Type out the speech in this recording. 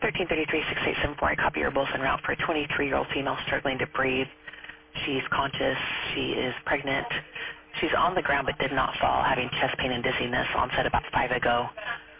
1333-6874, I copy. You're both en route for a 23-year-old female struggling to breathe. She's conscious. She is pregnant. She's on the ground but did not fall, having chest pain and dizziness, onset about 5 ago.